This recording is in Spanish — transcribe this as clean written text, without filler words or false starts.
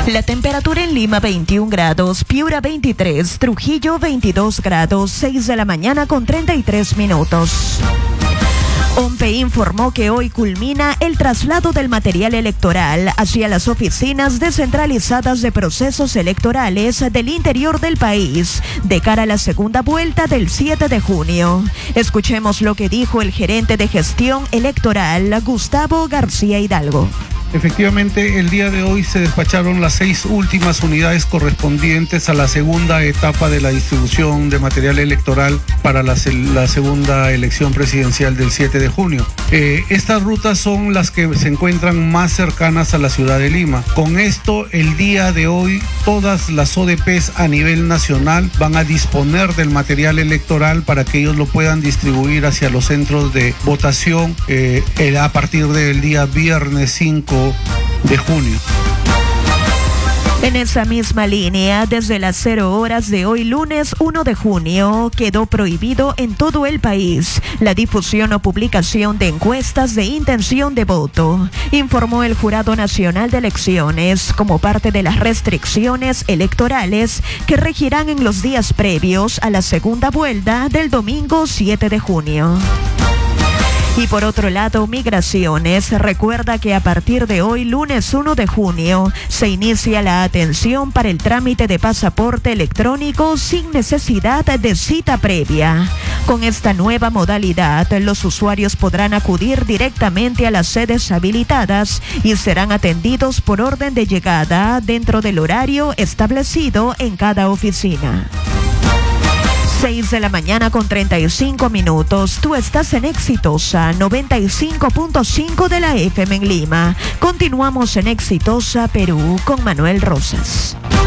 La temperatura en Lima 21 grados, Piura 23, Trujillo 22 grados, 6 de la mañana con 33 minutos. OMPE informó que hoy culmina el traslado del material electoral hacia las oficinas descentralizadas de procesos electorales del interior del país, de cara a la segunda vuelta del 7 de junio. Escuchemos lo que dijo el gerente de gestión electoral, Gustavo García Hidalgo. Efectivamente, el día de hoy se despacharon las 6 últimas unidades correspondientes a la segunda etapa de la distribución de material electoral para la segunda elección presidencial del 7 de junio. Estas rutas son las que se encuentran más cercanas a la ciudad de Lima. Con esto, el día de hoy, todas las ODPs a nivel nacional van a disponer del material electoral para que ellos lo puedan distribuir hacia los centros de votación a partir del día viernes 5 de junio. En esa misma línea, desde las 0 horas de hoy lunes 1 de junio, quedó prohibido en todo el país la difusión o publicación de encuestas de intención de voto, informó el Jurado Nacional de Elecciones como parte de las restricciones electorales que regirán en los días previos a la segunda vuelta del domingo 7 de junio. Y por otro lado, Migraciones recuerda que a partir de hoy, lunes 1 de junio, se inicia la atención para el trámite de pasaporte electrónico sin necesidad de cita previa. Con esta nueva modalidad, los usuarios podrán acudir directamente a las sedes habilitadas y serán atendidos por orden de llegada dentro del horario establecido en cada oficina. 6 de la mañana con 35 minutos. Tú estás en Exitosa 95.5 de la FM en Lima. Continuamos en Exitosa Perú con Manuel Rosas.